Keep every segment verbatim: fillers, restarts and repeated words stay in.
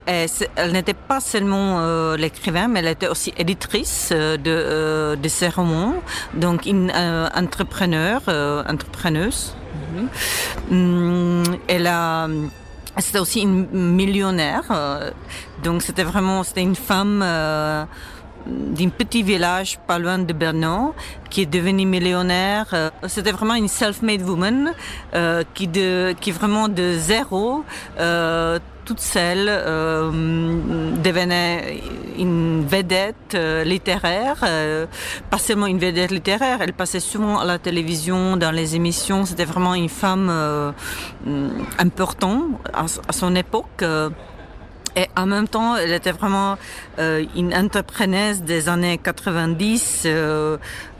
Et elle n'était pas seulement euh, l'écrivain, mais elle était aussi éditrice euh, de, euh, de ses romans, donc une euh, entrepreneur, euh, entrepreneuse. Mm-hmm. Hum, elle a, c'était aussi une millionnaire, euh, donc c'était vraiment, c'était une femme euh, d'un petit village pas loin de Brno qui est devenue millionnaire. Euh, c'était vraiment une self-made woman euh, qui, de, qui vraiment de zéro, euh, toute seule, euh, devenait une vedette euh, littéraire, euh, pas seulement une vedette littéraire, elle passait souvent à la télévision, dans les émissions, c'était vraiment une femme euh, importante à, à son époque. Euh, Et en même temps, elle était vraiment euh, une entrepreneuse des années quatre-vingt-dix, euh,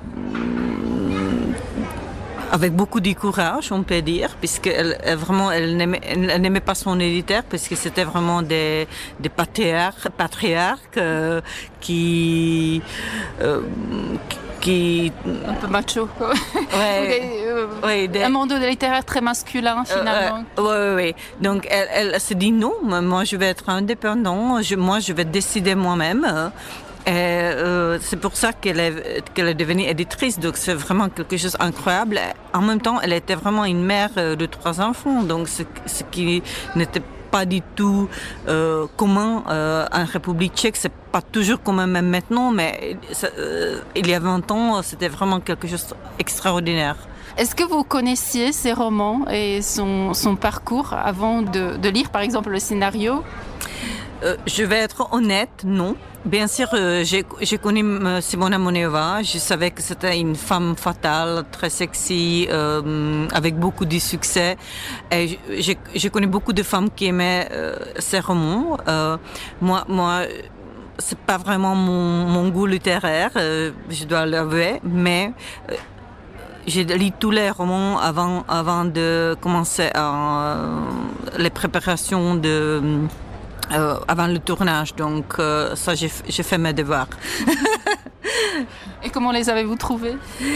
avec beaucoup de courage, on peut dire, puisqu'elle elle, vraiment, elle n'aimait, elle n'aimait pas son éditeur, parce que c'était vraiment des, des patriarches, patriarches euh, qui, euh, qui... Un peu macho, quoi. Ouais, euh, ouais, des... Un monde littéraire très masculin, finalement. Euh, oui, oui, oui. Donc, elle, elle se dit non, moi, je vais être indépendant, je, moi, je vais décider moi-même. Et euh, c'est pour ça qu'elle est, qu'elle est devenue éditrice, donc c'est vraiment quelque chose d'incroyable. En même temps, elle était vraiment une mère de trois enfants, donc ce, ce qui n'était pas du tout euh, commun euh, en République tchèque, c'est pas toujours commun même maintenant, mais ça, euh, il y a vingt ans, c'était vraiment quelque chose d'extraordinaire. Est-ce que vous connaissiez ses romans et son, son parcours avant de, de lire, par exemple, le scénario ? Euh, je vais être honnête, non. Bien sûr, euh, j'ai, j'ai connu euh, Simona Moneova. Je savais que c'était une femme fatale, très sexy, euh, avec beaucoup de succès. Et j'ai, j'ai connu beaucoup de femmes qui aimaient euh, ses romans. Euh, moi, moi, c'est pas vraiment mon, mon goût littéraire, euh, je dois l'avouer, mais euh, j'ai lu tous les romans avant, avant de commencer euh, les préparations de Euh, avant le tournage, donc euh, ça j'ai, j'ai fait mes devoirs. Et comment les avez-vous trouvés ?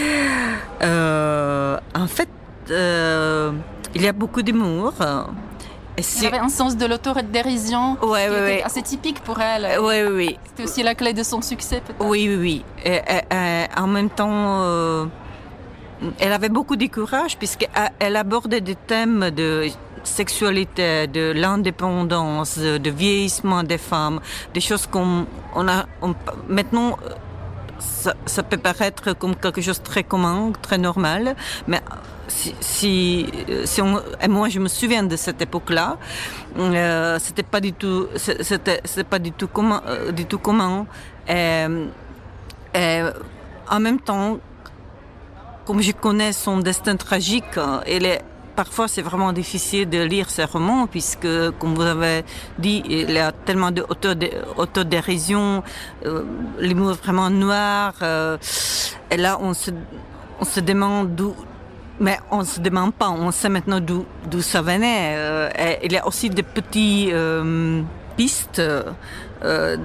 euh, En fait, euh, il y a beaucoup d'humour. Et il y avait un sens de l'autodérision ouais, qui ouais, était ouais. assez typique pour elle. Oui, oui, oui. C'était aussi la clé de son succès, peut-être. Oui, oui, oui. Et, et, et, en même temps, euh, elle avait beaucoup de courage puisqu'elle abordait des thèmes de sexualité, de l'indépendance, de vieillissement des femmes, des choses qu'on on a on, maintenant ça, ça peut paraître comme quelque chose de très commun, très normal, mais si, si, si on, et moi je me souviens de cette époque-là, euh, c'était pas du tout, c'était, c'était pas du tout commun, euh, du tout commun. Et, et en même temps, comme je connais son destin tragique, elle est parfois, c'est vraiment difficile de lire ces romans puisque, comme vous avez dit, il y a tellement d'autodérision, euh, l'humour vraiment noir. Euh, et là, on se, on se demande d'où... Mais on ne se demande pas, on sait maintenant d'où, d'où ça venait. Euh, et il y a aussi des petites euh, pistes euh,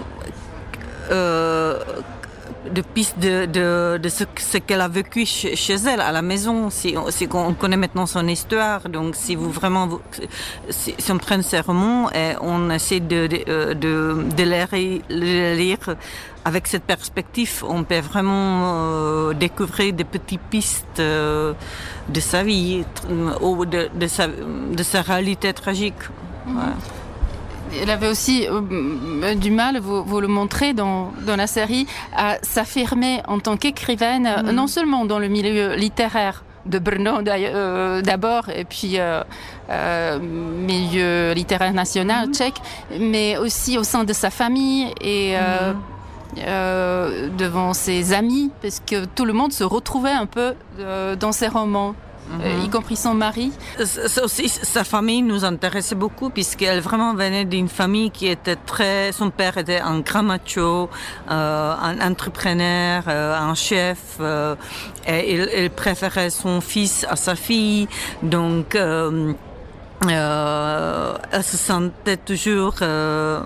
euh, de pistes de, de, de ce, ce qu'elle a vécu chez, chez elle, à la maison. Si, si on connaît maintenant son histoire, donc si vous vraiment, vous, si, si on prend ces romans et on essaie de, de, de, de les, les lire avec cette perspective, on peut vraiment euh, découvrir des petites pistes euh, de sa vie, ou de, de, sa, de sa réalité tragique. Mmh. Ouais. Elle avait aussi euh, du mal, vous, vous le montrez dans, dans la série, à s'affirmer en tant qu'écrivaine, mmh. non seulement dans le milieu littéraire de Brno euh, d'abord, et puis euh, euh, milieu littéraire national mmh. tchèque, mais aussi au sein de sa famille et euh, mmh. euh, devant ses amis, parce que tout le monde se retrouvait un peu euh, dans ses romans. Mmh. Euh, y compris son mari. C'est aussi, sa famille nous intéressait beaucoup puisqu'elle vraiment venait d'une famille qui était très... Son père était un grand macho, euh, un entrepreneur, euh, un chef. Euh, et il, il préférait son fils à sa fille. Donc... Euh, euh, elle se sentait toujours... Euh,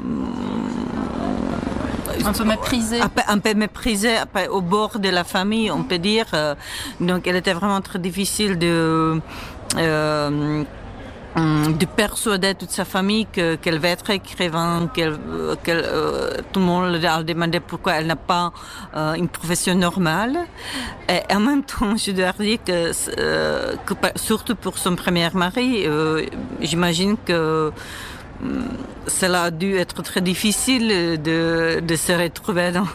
un peu méprisée. Un peu, un peu méprisée, au bord de la famille, on peut dire. Donc, elle était vraiment très difficile de, euh, de persuader toute sa famille que, qu'elle va être écrivain, qu'elle, qu'elle, euh, tout le monde a demandé pourquoi elle n'a pas euh, une profession normale. Et en même temps, je dois dire que, euh, que surtout pour son premier mari, euh, j'imagine que euh, cela a dû être très difficile de, de se retrouver dans...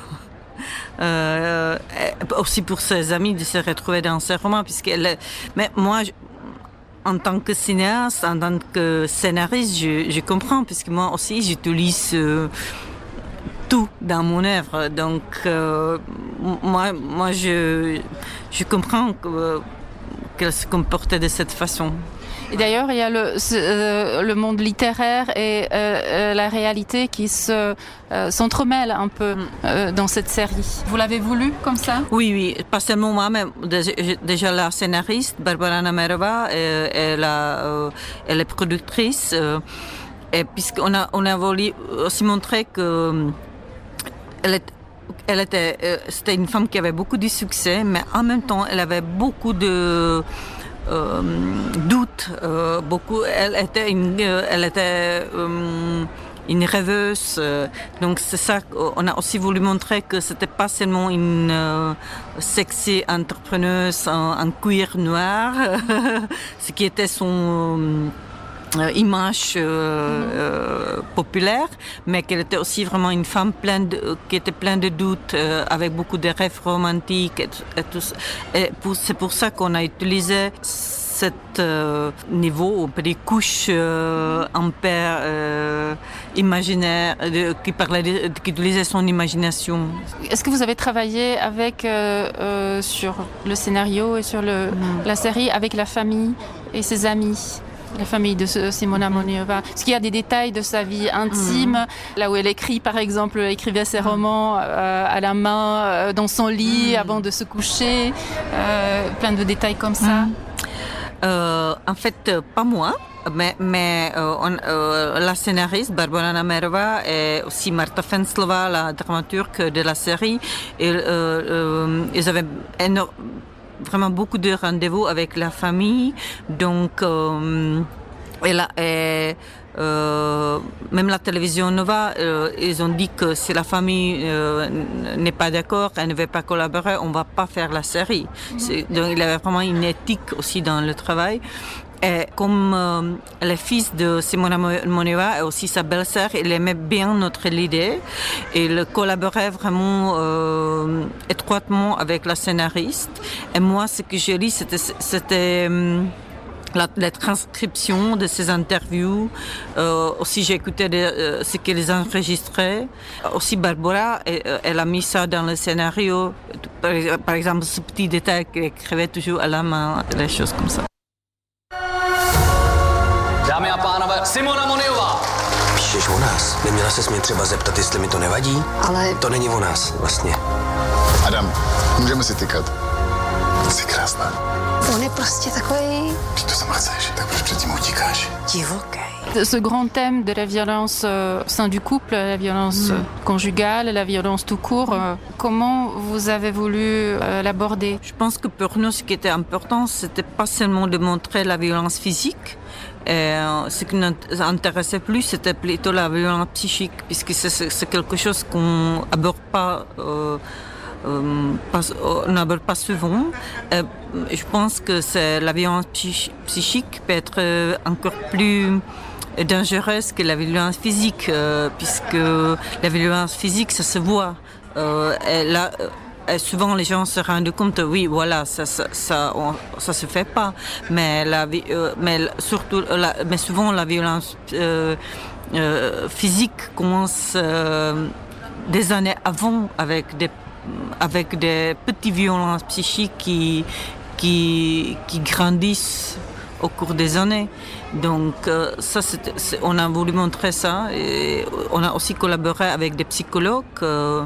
Euh, aussi pour ses amis de se retrouver dans ces romans, puisqu'elle... Mais moi... Je, en tant que cinéaste, en tant que scénariste, je, je comprends, puisque moi aussi, j'utilise euh, tout dans mon œuvre. Donc, euh, moi, moi je, je comprends que, qu'elle se comportait de cette façon. Et d'ailleurs, il y a le, euh, le monde littéraire et euh, la réalité qui se, euh, s'entremêlent un peu euh, dans cette série. Vous l'avez voulu comme ça? Oui, oui, pas seulement moi, mais déjà, déjà la scénariste, Barbara Namerova, elle, elle, a, euh, elle est productrice. Euh, et puisqu'on a, on a voulu aussi montrer que elle est, elle était, euh, c'était une femme qui avait beaucoup de succès, mais en même temps, elle avait beaucoup de... Euh, doute, euh, beaucoup. Elle était une, elle était euh, une rêveuse. Euh, donc c'est ça qu'on a aussi voulu montrer que c'était pas seulement une euh, sexy entrepreneuse en, en cuir noir, ce qui était son euh, image euh, euh, populaire, mais qu'elle était aussi vraiment une femme pleine de, qui était pleine de doutes, euh, avec beaucoup de rêves romantiques et, et tout ça. Et pour, c'est pour ça qu'on a utilisé cet euh, niveau, des couches euh, ampères euh, imaginaires, de, qui parlait, de, qui utilisait son imagination. Est-ce que vous avez travaillé avec euh, euh, sur le scénario et sur le, mmh. la série avec la famille et ses amis? La famille de Simona Moneova. Est-ce qu'il y a des détails de sa vie intime, mmh. là où elle écrit, par exemple, elle écrivait ses romans euh, à la main, euh, dans son lit, mmh. avant de se coucher, euh, plein de détails comme ça? Mmh. Euh, en fait, pas moi, mais, mais euh, on, euh, la scénariste Barbara Namerova et aussi Marta Fenslova, la dramaturge de la série, et, euh, euh, ils avaient énorme, vraiment beaucoup de rendez-vous avec la famille, donc euh, et la, et, euh, même la télévision Nova, euh, ils ont dit que si la famille euh, n'est pas d'accord, elle ne veut pas collaborer, on ne va pas faire la série. C'est, donc il y avait vraiment une éthique aussi dans le travail. Et comme euh, le fils de Simona Moneova et aussi sa belle-sœur, il aimait bien notre idée. Il collaborait vraiment euh, étroitement avec la scénariste. Et moi, ce que j'ai lu, c'était, c'était euh, la, la transcription de ces interviews. Euh, aussi, j'ai écouté de, euh, ce qu'ils enregistraient. Aussi, Barbara, elle, elle a mis ça dans le scénario. Par, par exemple, ce petit détail qu'elle écrivait toujours à la main, des choses comme ça. Dámy a pánové, Simona Moneova! Píšeš o nás? Neměla ses mě třeba zeptat, jestli mi to nevadí? Ale... To není o nás, vlastně. Adam, můžeme si tykat. Jsi krásná. On je prostě takový... Když to sama chceš, tak proč předtím utíkáš? Divoký. Ce grand thème de la violence euh, au sein du couple, la violence mmh. conjugale, la violence tout court, euh, comment vous avez voulu euh, l'aborder? Je pense que pour nous, ce qui était important, c'était pas seulement de montrer la violence physique. Et ce qui nous intéressait plus, c'était plutôt la violence psychique, puisque c'est, c'est quelque chose qu'on n'aborde pas, euh, euh, pas, on n'aborde pas souvent. Et je pense que c'est, la violence psychique peut être encore plus dangereuse que la violence physique, euh, puisque la violence physique, ça se voit. Euh, et là, Et souvent, les gens se rendent compte, oui, voilà, ça, ça, ça, on, ça se fait pas. Mais la, euh, mais surtout, la, mais souvent, la violence euh, euh, physique commence euh, des années avant, avec des, avec des petites violences psychiques qui, qui, qui grandissent au cours des années. Donc, euh, ça, c'est, c'est, on a voulu montrer ça. Et on a aussi collaboré avec des psychologues. Euh,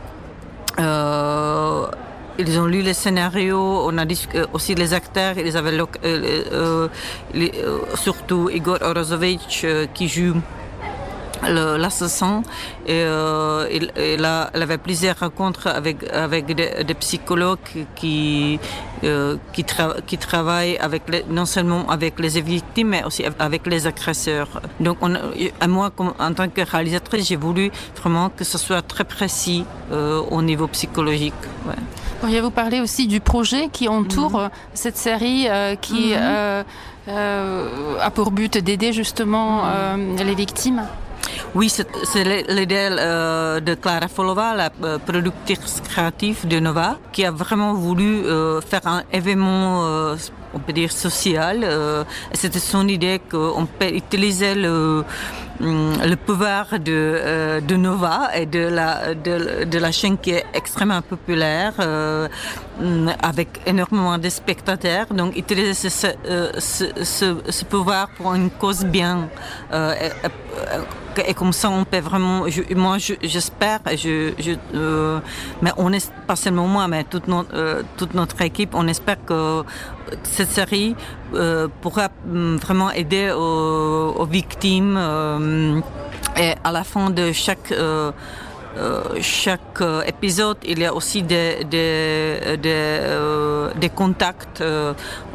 Euh, ils ont lu les scénarios, on a discuté aussi les acteurs, ils avaient euh, euh, les, euh, surtout Igor Orozovic euh, qui joue le, l'assassin. Et, euh, il, il a, elle avait plusieurs rencontres avec, avec des, des psychologues qui, euh, qui, tra- qui travaillent avec les, non seulement avec les victimes, mais aussi avec les agresseurs. Donc, on, moi, comme, en tant que réalisatrice, j'ai voulu vraiment que ce soit très précis euh, au niveau psychologique. Ouais. Pourriez-vous parler aussi du projet qui entoure mmh. cette série euh, qui mmh. euh, euh, a pour but d'aider justement euh, les victimes? Oui, c'est, c'est l'idée euh, de Clara Folova, la euh, productrice créative de Nova, qui a vraiment voulu euh, faire un événement, euh, on peut dire, social. Euh, c'était son idée qu'on peut utiliser le, le pouvoir de, euh, de Nova et de la, de, de la chaîne qui est extrêmement populaire, euh, avec énormément de spectateurs. Donc, utiliser ce, ce, ce, ce, ce pouvoir pour une cause bien. Euh, et, et comme ça, on peut vraiment. Je, moi, je, j'espère. Je, je, euh, mais on est pas seulement moi, mais toute notre, euh, toute notre équipe. On espère que cette série euh, pourra vraiment aider aux, aux victimes. Euh, et à la fin de chaque euh, Euh, chaque euh, épisode, il y a aussi des, des, des, euh, des contacts, euh,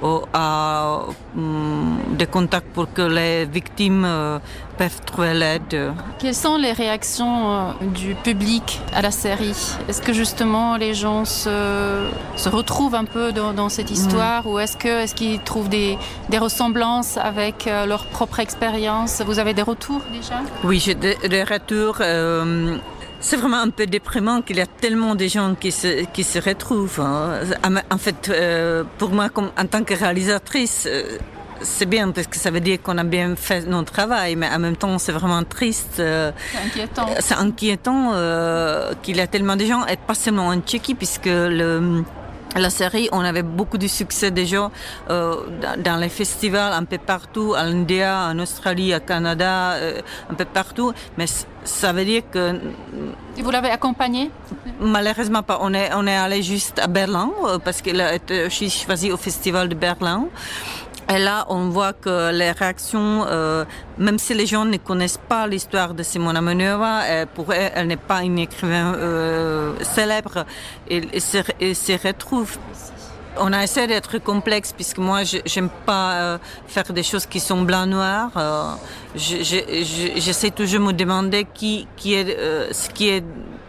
à, um, des contacts pour que les victimes euh, peuvent trouver l'aide. Quelles sont les réactions euh, du public à la série? Est-ce que justement les gens se, se retrouvent un peu dans, dans cette histoire, mmh. ou est-ce, que, est-ce qu'ils trouvent des, des ressemblances avec euh, leur propre expérience? Vous avez des retours déjà? Oui, j'ai des, des retours. Euh, C'est vraiment un peu déprimant qu'il y a tellement de gens qui se, qui se retrouvent. Hein. En fait, euh, pour moi, comme, en tant que réalisatrice, euh, c'est bien parce que ça veut dire qu'on a bien fait notre travail, mais en même temps, c'est vraiment triste. Euh, c'est inquiétant. C'est inquiétant euh, qu'il y a tellement de gens, et pas seulement en Tchéquie, puisque le... La série, on avait beaucoup de succès déjà euh, dans les festivals un peu partout, à l'Inde, en Australie, au Canada, euh, un peu partout. Mais ça veut dire que... Et vous l'avez accompagné? Malheureusement pas. On est, on est allé juste à Berlin euh, parce qu'elle a été choisie au festival de Berlin. Et là, on voit que les réactions, euh, même si les gens ne connaissent pas l'histoire de Simona Amenova, euh, pour elle, elle n'est pas une écrivaine euh, célèbre, et, et, se, et se retrouve. On a essayé d'être complexe, puisque moi, je n'aime pas euh, faire des choses qui sont blanc-noir. Euh, je, je, je, j'essaie toujours de me demander qui, qui est, euh, ce qui est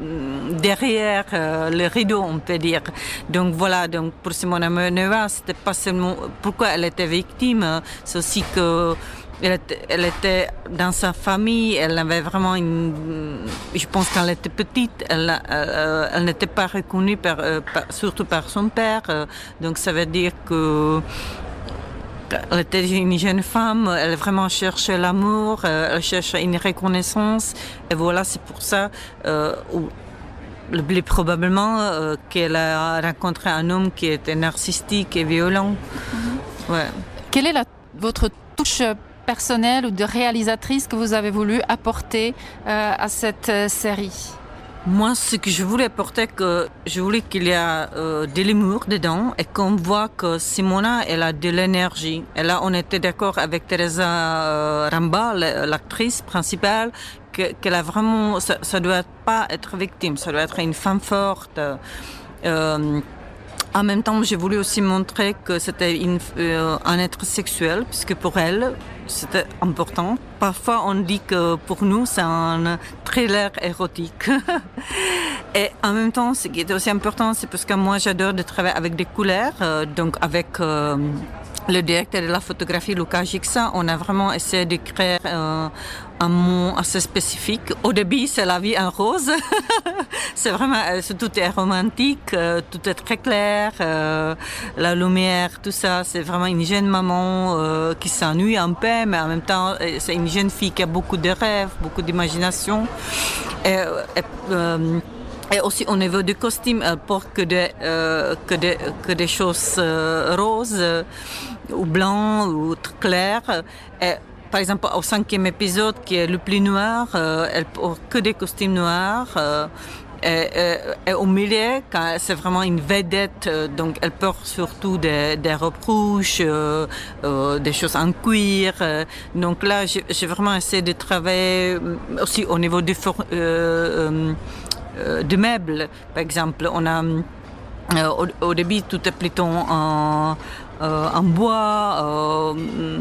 derrière euh, le rideau, on peut dire. Donc voilà, donc pour Simona Amenova, c'était pas seulement pourquoi elle était victime, c'est aussi que elle était, elle était dans sa famille, elle avait vraiment une... Je pense qu'elle était petite, elle, euh, elle n'était pas reconnue, par, euh, par, surtout par son père. Euh, donc ça veut dire que elle était une jeune femme, elle vraiment cherchait l'amour, euh, elle cherchait une reconnaissance. Et voilà, c'est pour ça, euh, où, le plus probablement, euh, qu'elle a rencontré un homme qui était narcissique et violent. Mm-hmm. Ouais. Quelle est la, votre touche personnelle ou de réalisatrice que vous avez voulu apporter euh, à cette euh, série? Moi, ce que je voulais apporter, que je voulais qu'il y ait euh, de l'humour dedans et qu'on voit que Simona, elle a de l'énergie. Et là, on était d'accord avec Teresa euh, Ramba, l'actrice principale, que, qu'elle a vraiment, ça, ça doit pas être victime, ça doit être une femme forte. Euh, En même temps, j'ai voulu aussi montrer que c'était une, euh, un être sexuel, puisque pour elle, c'était important. Parfois, on dit que pour nous, c'est un thriller érotique. Et en même temps, ce qui est aussi important, c'est parce que moi, j'adore de travailler avec des couleurs, euh, donc avec... Euh, le directeur de la photographie, Lucas Gixa, on a vraiment essayé de créer euh, un mot assez spécifique. Au début, c'est la vie en rose. C'est vraiment, c'est, tout est romantique, euh, tout est très clair, euh, la lumière, tout ça. C'est vraiment une jeune maman euh, qui s'ennuie un peu, mais en même temps, c'est une jeune fille qui a beaucoup de rêves, beaucoup d'imagination. Et, et, euh, Et aussi au niveau du costume, elle porte que des, euh, que des, que des choses euh, roses euh, ou blancs ou très claires. Et, par exemple, au cinquième épisode, qui est le plus noir, euh, elle porte que des costumes noirs. Euh, Et, et, et au milieu, quand c'est vraiment une vedette, donc elle porte surtout des, des robes rouges, euh, euh, des choses en cuir. Euh, donc là, j'ai, j'ai vraiment essayé de travailler aussi au niveau du, for, euh, euh, du meuble. Par exemple, on a euh, au, au début tout est plutôt en, euh, en bois, euh,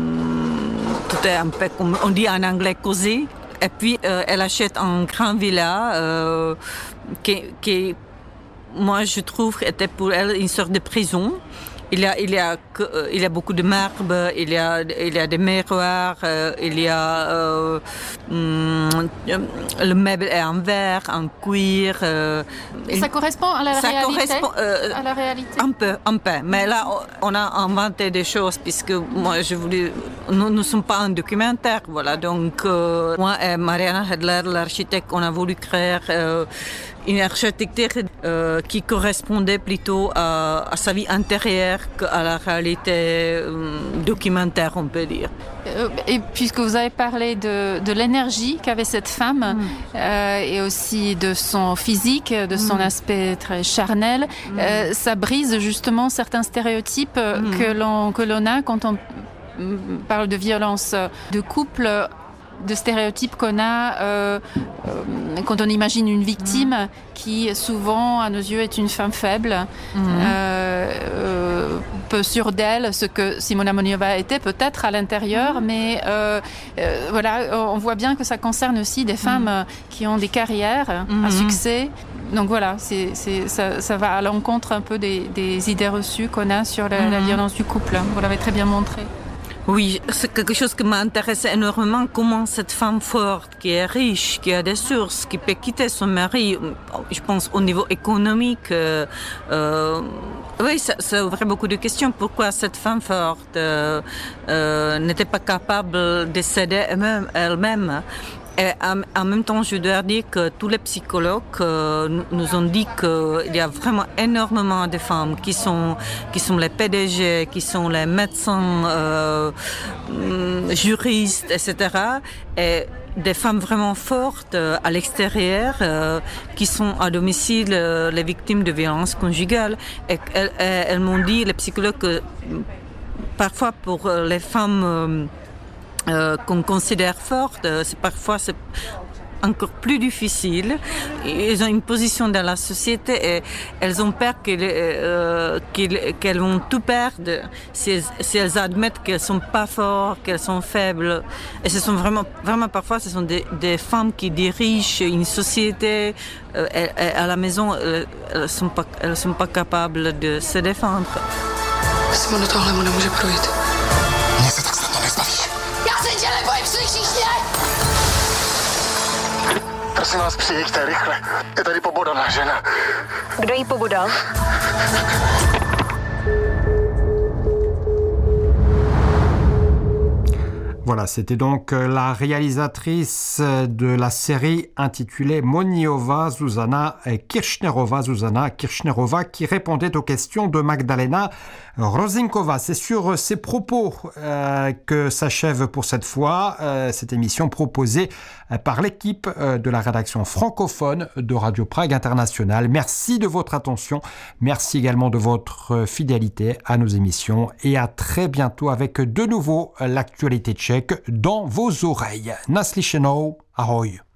tout est un peu comme on dit en anglais cosy. Et puis, euh, elle achète un grand villa euh, qui, qui, moi, je trouve, était pour elle une sorte de prison. Il y a, il y a, euh, il y a beaucoup de marbre, il y a, il y a des miroirs, euh, il y a euh, hum, le meuble est en verre, en cuir. Euh, ça correspond à la ça réalité. Correspond, euh, à la réalité. Un peu, un peu. Mais là, on a inventé des choses puisque moi, je voulais. Nous ne sommes pas un documentaire, voilà. Donc, euh, moi et Mariana Hedler, l'architecte, on a voulu créer. Euh, une architecture euh, qui correspondait plutôt à, à sa vie intérieure qu'à la réalité euh, documentaire, on peut dire. Et puisque vous avez parlé de, de l'énergie qu'avait cette femme mm. euh, et aussi de son physique, de son mm. aspect très charnel, mm. euh, ça brise justement certains stéréotypes mm. que l'on, que l'on a quand on parle de violence de couple, de stéréotypes qu'on a euh, euh, quand on imagine une victime mmh. qui souvent à nos yeux est une femme faible, mmh. euh, euh, peu sûre d'elle, ce que Simona Moniova était peut-être à l'intérieur, mmh. mais euh, euh, voilà, on voit bien que ça concerne aussi des femmes mmh. qui ont des carrières mmh. à succès. Donc voilà, c'est, c'est, ça, ça va à l'encontre un peu des, des idées reçues qu'on a sur la, mmh. la violence du couple. Vous l'avez très bien montré. Oui, c'est quelque chose qui m'intéresse énormément, comment cette femme forte, qui est riche, qui a des sources, qui peut quitter son mari, je pense au niveau économique, euh, euh, oui, ça, ça ouvrait beaucoup de questions. Pourquoi cette femme forte euh, euh, n'était pas capable de s'aider elle-même, elle-même. Et en, en même temps, je dois dire que tous les psychologues euh, nous ont dit qu'il y a vraiment énormément de femmes qui sont, qui sont les P D G, qui sont les médecins, euh, juristes, et cetera. Et des femmes vraiment fortes euh, à l'extérieur euh, qui sont à domicile euh, les victimes de violences conjugales. Et elles, elles m'ont dit, les psychologues, que parfois pour les femmes euh, Euh, qu'on considère fortes, euh, c'est parfois c'est encore plus difficile. Elles ont une position dans la société et elles ont peur qu'elles, euh, qu'elles, qu'elles vont tout perdre si elles, si elles admettent qu'elles sont pas fortes, qu'elles sont faibles. Et ce sont vraiment, vraiment parfois, ce sont des, des femmes qui dirigent une société. Euh, et, et à la maison, elles, elles sont pas, elles sont pas capables de se défendre. Simone, tohle mu nemůže projít. Mně se tak snadno nezbavíš. Já se tě nebojím, slyšíš mě? Prosím vás, přijďte rychle. Je tady pobodaná žena. Kdo jí pobodal? Voilà, c'était donc la réalisatrice de la série intitulée Moniova Zuzana Kirchnerova, Zuzana Kirchnerova, qui répondait aux questions de Magdalena Rozinkova. C'est sur ces propos euh, que s'achève pour cette fois euh, cette émission proposée par l'équipe euh, de la rédaction francophone de Radio Prague International. Merci de votre attention, merci également de votre fidélité à nos émissions et à très bientôt avec de nouveau l'actualité tchèque dans vos oreilles. Naslyšenou, ahoj.